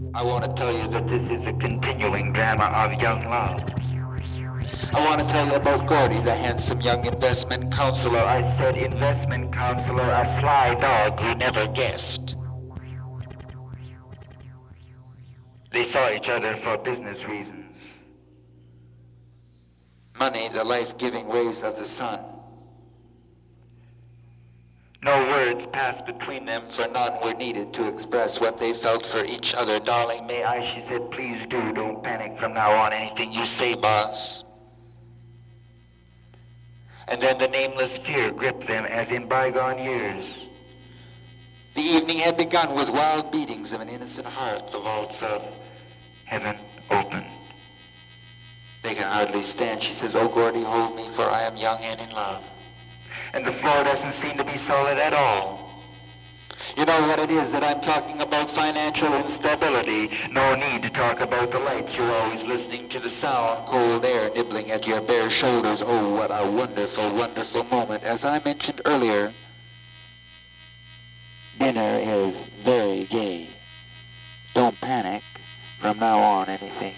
I want to tell you that this is a continuing drama of young love. I want to tell you about Gordy, the handsome young investment counselor. I said investment counselor, a sly dog who never guessed. They saw each other for business reasons. Money, the life-giving rays of the sun. No words passed between them, for none were needed to express what they felt for each other. Darling, may I? She said, please do. Don't panic from now on. Anything you say, boss. And then the nameless fear gripped them as in bygone years. The evening had begun with wild beatings of an innocent heart. The vaults of heaven opened. They can hardly stand. She says, oh, Gordy, hold me, for I am young and in love. And the floor doesn't seem to be solid at all. You know what it is that I'm talking about? Financial instability. No need to talk about the lights. You're always listening to the sound. Cold air nibbling at your bare shoulders. Oh, what a wonderful, wonderful moment. As I mentioned earlier, dinner is very gay. Don't panic. From now on, anything